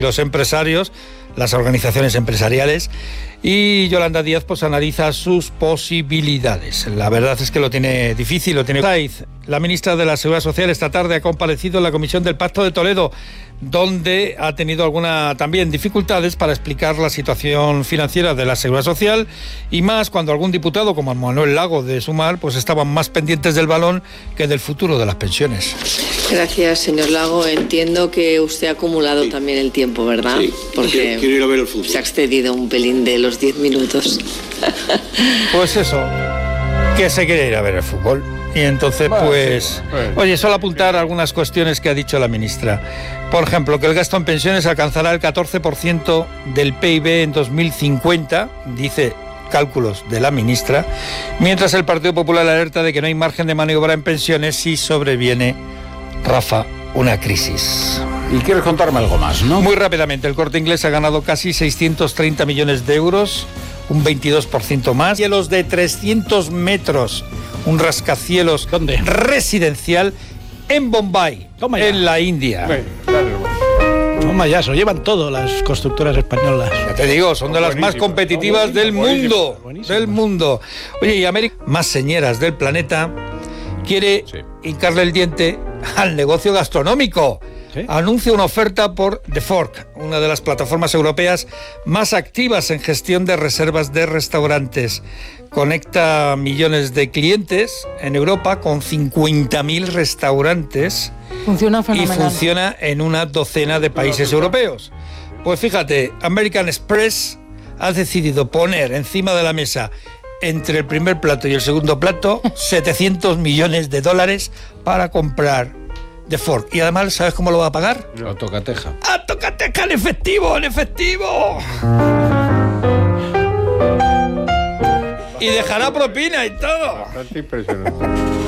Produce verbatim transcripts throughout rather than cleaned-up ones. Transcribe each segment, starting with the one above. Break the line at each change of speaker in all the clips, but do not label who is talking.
los empresarios, las organizaciones empresariales, y Yolanda Díaz pues analiza sus posibilidades. La verdad es que lo tiene difícil, lo tiene... La ministra de la Seguridad Social esta tarde ha comparecido en la Comisión del Pacto de Toledo, donde ha tenido alguna también dificultades para explicar la situación financiera de la Seguridad Social, y más cuando algún diputado como Manuel Lago de Sumar pues estaban más pendientes del balón que del futuro de las pensiones.
Gracias, señor Lago. Entiendo que usted ha acumulado sí. también el tiempo, ¿verdad?
Sí.
Porque
quiero ir a ver el fútbol.
Se ha excedido un pelín de los diez minutos.
Pues eso, que se quiere ir a ver el fútbol. Y entonces, bueno, pues... Sí. Bueno. Oye, solo apuntar algunas cuestiones que ha dicho la ministra. Por ejemplo, que el gasto en pensiones alcanzará el catorce por ciento del P I B en dos mil cincuenta, dice cálculos de la ministra, mientras el Partido Popular alerta de que no hay margen de maniobra en pensiones si sobreviene, Rafa, una crisis.
Y quieres contarme algo más, ¿no?
Muy rápidamente, el Corte Inglés ha ganado casi seiscientos treinta millones de euros, un veintidós por ciento más. Cielos de trescientos metros, un rascacielos ¿Dónde? residencial en Bombay, en la India.
Sí, claro. Toma ya, se lo llevan todo las constructoras españolas.
Ya te digo, son de las más competitivas del mundo, del mundo. Oye, y América, más señeras del planeta, quiere sí. hincarle el diente al negocio gastronómico. ¿Sí? Anuncia una oferta por The Fork, una de las plataformas europeas más activas en gestión de reservas de restaurantes. Conecta millones de clientes en Europa con cincuenta mil restaurantes.
Funciona fenomenal.
Y funciona en una docena de países europeos. Pues fíjate, American Express ha decidido poner encima de la mesa, entre el primer plato y el segundo plato, setecientos millones de dólares para comprar The Fork. Y además, ¿sabes cómo lo va a pagar?
A tocateja.
¡A tocateja en efectivo, en efectivo! Y dejará propina y todo.
Bastante impresionante.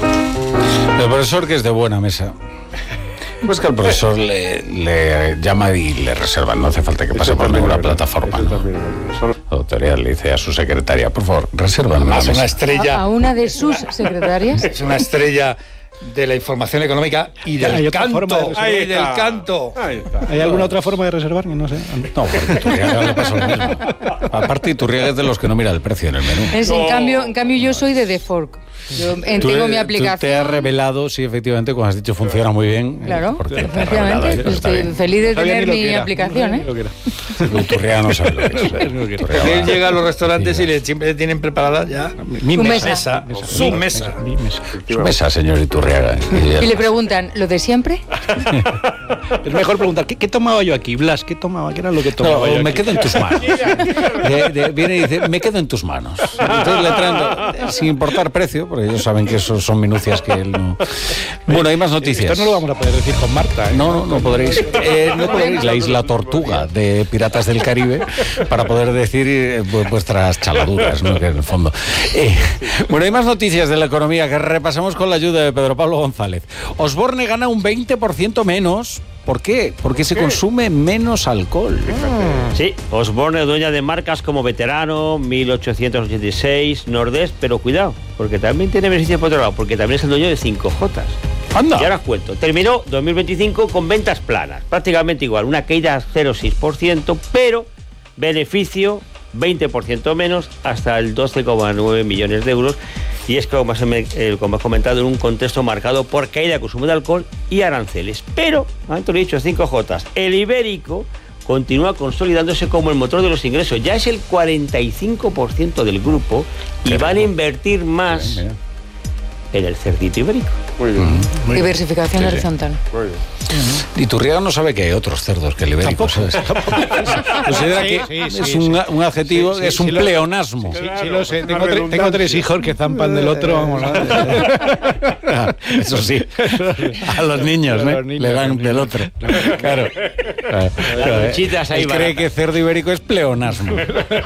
El profesor, que es de buena mesa, pues que al profesor le, le llama y le reservan, no hace falta que pase por ninguna plataforma, ¿no? La autoridad le dice a su secretaria, por favor, resérvame una
mesa.
Es
una estrella.
¿A una de sus secretarias?
Es una estrella de la información económica y del canto.
De
Ay, del canto.
¿Hay alguna otra forma de reservar? No sé.
No, porque Iturriaga le pasa lo mismo. Aparte, Iturriaga es de los que no mira el precio en el menú.
Es, en, cambio, en cambio, yo soy de The Fork. Yo
tú,
tengo mi aplicación.
Tú te has revelado, sí, efectivamente, como has dicho, funciona muy bien.
Claro,
porque
efectivamente. Estoy bien. feliz de tener mi quiera. aplicación, ¿eh?
Iturriaga no sabe lo que es.
Él llega a los restaurantes y le, siempre tienen preparada ya
mi mesa.
mesa. mesa. Su mesa.
Mi mesa.
Su mesa, señor Iturriaga.
Y le preguntan, ¿lo de siempre?
Es mejor preguntar, ¿qué, qué tomaba yo aquí, Blas? ¿Qué tomaba? ¿Qué era lo que tomaba
no,
yo
me
aquí?
quedo en tus manos. De, de, viene y dice, me quedo en tus manos. Entonces le traen, sin importar precio, porque ellos saben que eso son minucias que él no... Bueno, hay más noticias.
Esto no lo vamos a poder decir con Marta, ¿eh?
No, no, no podréis. Eh, no podréis la Isla Tortuga de Piratas del Caribe para poder decir eh, vuestras chaladuras, ¿no? Que en el fondo. Eh, bueno, hay más noticias de la economía que repasamos con la ayuda de Pedro Pablo González. Osborne gana un veinte por ciento menos. ¿Por qué? Porque se consume menos alcohol.
Sí, Osborne, dueña de marcas como Veterano, mil ochocientos ochenta y seis, Nordest, pero cuidado, porque también tiene beneficios por otro lado, porque también es el dueño de cinco Jotas.
Anda.
Y ahora os cuento. Terminó dos mil veinticinco con ventas planas, prácticamente igual, una caída cero coma seis por ciento, pero beneficio veinte por ciento menos, hasta el doce coma nueve millones de euros. Y es que, como has, eh, como has comentado, en un contexto marcado por caída de consumo de alcohol y aranceles. Pero, antes lo he dicho, cinco Jotas. El ibérico continúa consolidándose como el motor de los ingresos. Ya es el cuarenta y cinco por ciento del grupo y Qué van bien. a invertir más bien, bien. en el cerdito ibérico.
Muy bien.
Uh-huh. Muy Diversificación sí, horizontal.
Sí. Muy bien.
Uh-huh. Iturriaga no sabe que hay otros cerdos que el ibérico, ¿sabes? Considera sí, que sí, es sí, un, sí. un adjetivo, sí, sí, es un sí, pleonasmo.
Sí, sí, lo sé. Tengo, tre- tengo tres hijos que zampan del otro, vamos
a Eso sí. A los niños, ¿eh? Niños, le dan del otro. Claro. claro. claro Él cree que cerdo ibérico es pleonasmo.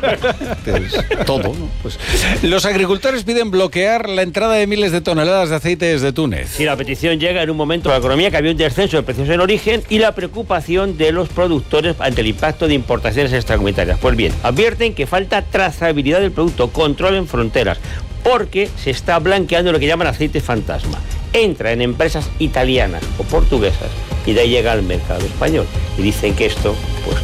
Todo, ¿no? Pues, los agricultores piden bloquear la entrada de miles de toneladas de aceite desde Túnez.
Sí, la petición llega en un momento de la economía que había un descenso de precios en origen y la preocupación de los productores ante el impacto de importaciones extracomunitarias. Pues bien, advierten que falta trazabilidad del producto, control en fronteras, porque se está blanqueando lo que llaman aceite fantasma. Entra en empresas italianas o portuguesas y de ahí llega al mercado español. Y dicen que esto